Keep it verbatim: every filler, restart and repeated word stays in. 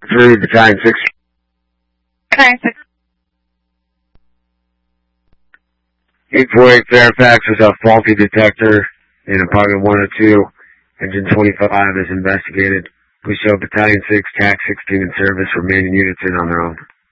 Three, Battalion six. Battalion six. eight forty-eight Fairfax is a faulty detector in apartment one oh two. Engine twenty-five is investigated. Please show Battalion six, T A C sixteen in service. Remaining units in on their own.